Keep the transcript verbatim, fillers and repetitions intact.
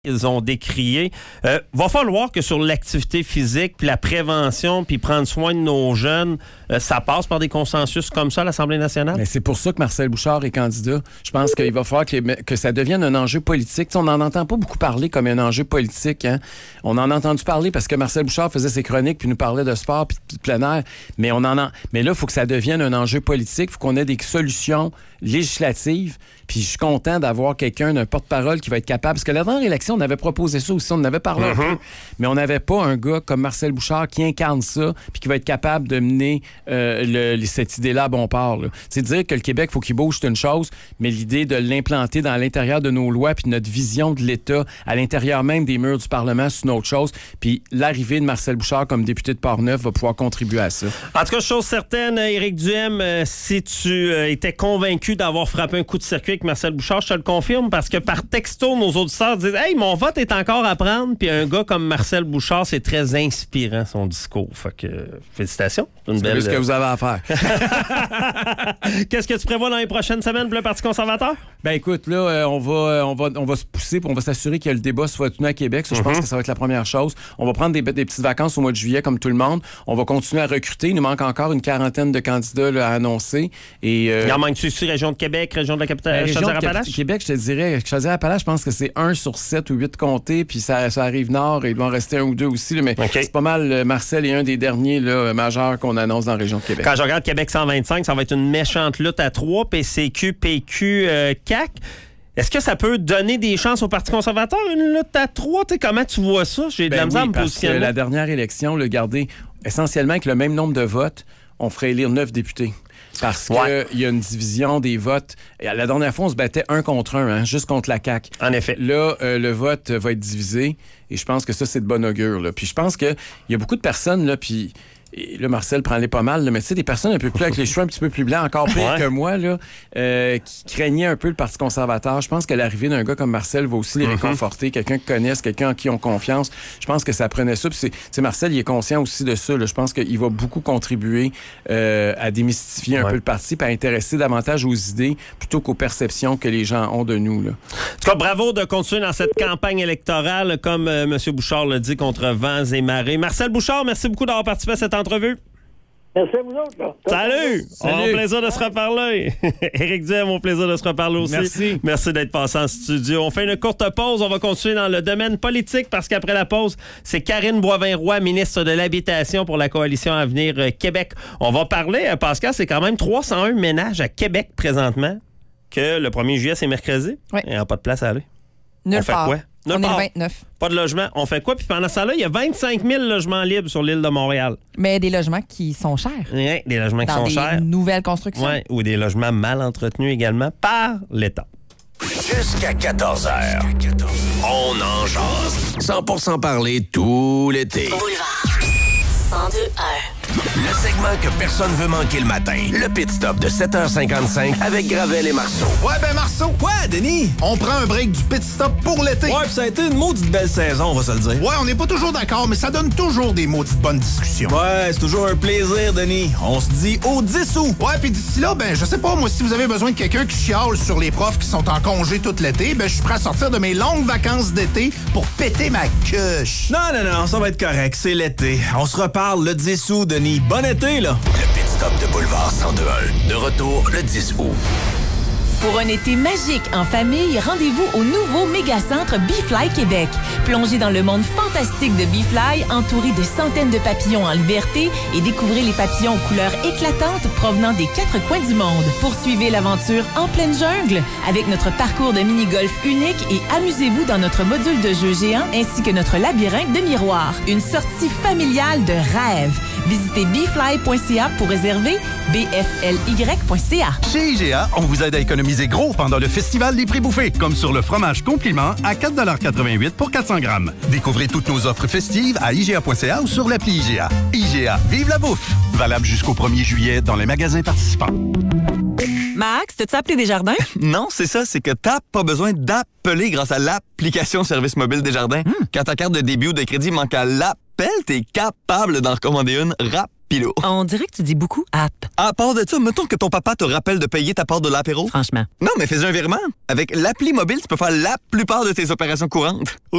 Ils ont décrié. Euh, va falloir que sur l'activité physique, puis la prévention, puis prendre soin de nos jeunes, euh, ça passe par des consensus comme ça à l'Assemblée nationale? Mais c'est pour ça que Marcel Bouchard est candidat. Je pense qu'il va falloir que, que ça devienne un enjeu politique. T'sais, on n'en entend pas beaucoup parler comme un enjeu politique. Hein? On en a entendu parler parce que Marcel Bouchard faisait ses chroniques puis nous parlait de sport puis de plein air. Mais, on en a... mais là, il faut que ça devienne un enjeu politique. Il faut qu'on ait des solutions législatives. Puis je suis content d'avoir quelqu'un, d'un porte-parole qui va être capable. Parce que la dernière élection, on avait proposé ça aussi, on en avait parlé mm-hmm. un peu. Mais on n'avait pas un gars comme Marcel Bouchard qui incarne ça puis qui va être capable de mener euh, le, cette idée-là à bon port. C'est dire que le Québec, il faut qu'il bouge, c'est une chose, mais l'idée de l'implanter dans l'intérieur de nos lois puis notre vision de l'État à l'intérieur même des murs du Parlement, c'est une autre chose. Puis l'arrivée de Marcel Bouchard comme député de Portneuf va pouvoir contribuer à ça. En tout cas, chose certaine, Éric Duhem, euh, si tu euh, étais convaincu d'avoir frappé un coup de circuit avec Marcel Bouchard, je te le confirme, parce que par texto, nos auditeurs disent « Hey, mon vote est encore à prendre », puis un gars comme Marcel Bouchard, c'est très inspirant, son discours. Fait que, euh, félicitations. C'est, c'est belle... ce que vous avez à faire. Qu'est-ce que tu prévois dans les prochaines semaines pour le Parti conservateur? Ben écoute, là, euh, on, va, on, va, on va se pousser, puis on va s'assurer que le débat soit tenu à Québec. Ça, je mm-hmm. pense que ça va être la première chose. On va prendre des, des petites vacances au mois de juillet, comme tout le monde. On va continuer à recruter. Il nous manque encore une quarantaine de candidats là, à annoncer. Et, euh... Il en manque-tu ici, région de Québec, région de la capitale, ben, Chaudière-Appalaches? Cap- Québec, je te dirais, Chaudière-Appalaches, je pense que c'est un sur sept ou huit comtés, puis ça, ça arrive nord, et il doit en rester un ou deux aussi. Là, mais okay. c'est pas mal, euh, Marcel est un des derniers là, majeurs qu'on annonce dans la région de Québec. Quand je regarde Québec cent vingt-cinq, ça va être une méchante lutte à trois, P C Q, P Q, euh, C A Q. Est-ce que ça peut donner des chances au Parti conservateur, une lutte à trois? T'sais, comment tu vois ça? J'ai de ben la misère oui, à me positionner. La dernière élection, le garder essentiellement avec le même nombre de votes, on ferait élire neuf députés. Parce qu'il ouais. y a une division des votes. La dernière fois, on se battait un contre un, hein, juste contre la C A Q. En effet. Là, euh, le vote va être divisé et je pense que ça, c'est de bon augure. Là. Puis je pense qu'il y a beaucoup de personnes, là, puis... Et là, Marcel prend les pas mal, là, mais tu sais, des personnes un peu plus avec les cheveux un petit peu plus blancs, encore pire ouais. que moi, là, euh, qui craignaient un peu le Parti conservateur. Je pense que l'arrivée d'un gars comme Marcel va aussi les mm-hmm. réconforter, quelqu'un qui connaisse, quelqu'un en qui ont confiance. Je pense que ça prenait ça. Puis c'est, tu sais, Marcel, il est conscient aussi de ça. Là. Je pense qu'il va beaucoup contribuer euh, à démystifier un ouais. peu le parti, puis à intéresser davantage aux idées plutôt qu'aux perceptions que les gens ont de nous. Là. En tout cas, bravo de continuer dans cette campagne électorale, comme euh, M. Bouchard l'a dit, contre vents et marées. Marcel Bouchard, merci beaucoup d'avoir participé à cette entrevue. Merci à vous autres. Là. Salut! Salut! On a plaisir de se reparler. Éric Duhem, mon plaisir de se reparler aussi. Merci. Merci d'être passé en studio. On fait une courte pause. On va continuer dans le domaine politique parce qu'après la pause, c'est Karine Boivin-Roy, ministre de l'Habitation pour la Coalition Avenir Québec. On va parler, Pascal, c'est quand même trois cent un ménages à Québec présentement que le premier juillet, c'est mercredi. Oui. Il n'y a pas de place à aller. Nulle On fait part. quoi? Nulle On part. est le vingt-neuf. Pas de logement. On fait quoi? Puis pendant ça là, il y a vingt-cinq mille logements libres sur l'île de Montréal. Mais des logements qui sont chers. Oui, des logements Dans qui sont des chers. nouvelles constructions. Oui, ou des logements mal entretenus également par l'État. Jusqu'à quatorze heures. On en jase. cent pour cent parler tout l'été. Boulevard. cent deux un. Le segment que personne veut manquer le matin. Le Pit Stop de sept heures cinquante-cinq avec Gravel et Marceau. Ouais, ben Marceau. Ouais, Denis. On prend un break du Pit Stop pour l'été. Ouais, pis ça a été une maudite belle saison, on va se le dire. Ouais, on n'est pas toujours d'accord, mais ça donne toujours des maudites bonnes discussions. Ouais, c'est toujours un plaisir, Denis. On se dit au dix août. Ouais, puis d'ici là, ben, je sais pas, moi, si vous avez besoin de quelqu'un qui chiale sur les profs qui sont en congé tout l'été, ben, je suis prêt à sortir de mes longues vacances d'été pour péter ma queuche. Non, non, non, ça va être correct, c'est l'été. On se reparle le dix août, Denis. Bon été, là. Le Pit Stop de Boulevard cent deux un. De retour le dix août. Pour un été magique en famille, rendez-vous au nouveau méga-centre Bee-Fly Québec. Plongez dans le monde fantastique de Bee-Fly, entouré de centaines de papillons en liberté et découvrez les papillons aux couleurs éclatantes provenant des quatre coins du monde. Poursuivez l'aventure en pleine jungle avec notre parcours de mini-golf unique et amusez-vous dans notre module de jeu géant ainsi que notre labyrinthe de miroirs. Une sortie familiale de rêve. Visitez beefly point c a pour réserver b f l y point c a. Chez I G A, on vous aide à économiser gros pendant le festival des prix bouffés, comme sur le fromage compliment à quatre dollars quatre-vingt-huit pour quatre cents grammes. Découvrez toutes nos offres festives à i g a point c a ou sur l'appli I G A. I G A, vive la bouffe! Valable jusqu'au premier juillet dans les magasins participants. Max, t'as-tu appelé Desjardins? Non, c'est ça, c'est que t'as pas besoin d'appeler grâce à l'application Service mobile Desjardins. Hmm. Quand ta carte de débit ou de crédit manque à l'appel, t'es capable d'en recommander une rapidement. Pilot. On dirait que tu dis beaucoup app. À part de ça, mettons que ton papa te rappelle de payer ta part de l'apéro. Franchement. Non, mais fais un virement. Avec l'appli mobile, tu peux faire la plupart de tes opérations courantes.